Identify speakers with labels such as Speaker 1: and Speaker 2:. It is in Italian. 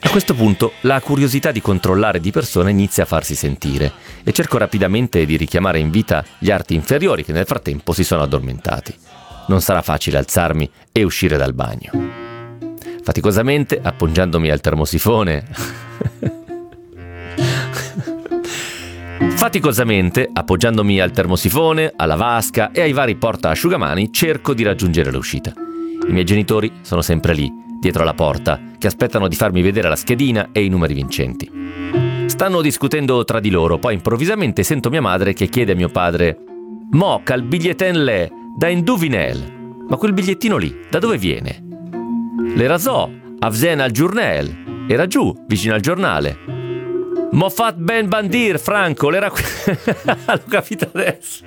Speaker 1: A questo punto la curiosità di controllare di persona inizia a farsi sentire e cerco rapidamente di richiamare in vita gli arti inferiori che nel frattempo si sono addormentati. Non sarà facile alzarmi e uscire dal bagno. Faticosamente, appoggiandomi al termosifone, alla vasca e ai vari portaasciugamani, cerco di raggiungere l'uscita. I miei genitori sono sempre lì, dietro la porta, che aspettano di farmi vedere la schedina e i numeri vincenti. Stanno discutendo tra di loro, poi improvvisamente sento mia madre che chiede a mio padre: «Mo, cal biglietten lè, da Induvinel. Ma quel bigliettino lì, da dove viene?» «L'era so, avzen al giurnel. Era giù, vicino al giornale.» «Mo fat ben bandir, Franco, l'era qui.» L'ho capito adesso.